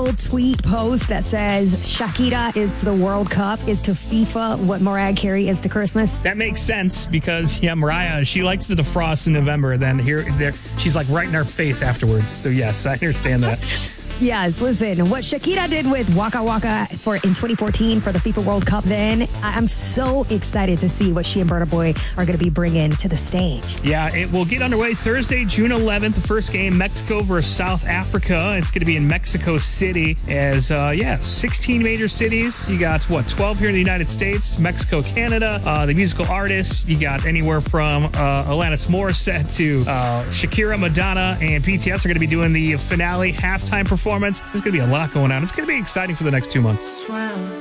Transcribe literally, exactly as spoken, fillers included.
viral tweet post that says Shakira is to the World Cup, is to FIFA what Mariah Carey is to Christmas. That makes sense because, yeah, Mariah, she likes to defrost in November. Then here, there, she's like right in our face afterwards. So, yes, I understand that. Yes, listen, what Shakira did with Waka Waka for in twenty fourteen for the FIFA World Cup then, I'm so excited to see what she and Burna Boy are going to be bringing to the stage. Yeah, it will get underway Thursday, June eleventh, the first game, Mexico versus South Africa. It's going to be in Mexico City as, uh, yeah, sixteen major cities. You got, what, twelve here in the United States, Mexico, Canada. Uh, the musical artists, you got anywhere from uh, Alanis Morissette to uh, Shakira, Madonna, and B T S are going to be doing the finale halftime performance. There's going to be a lot going on. It's going to be exciting for the next two months.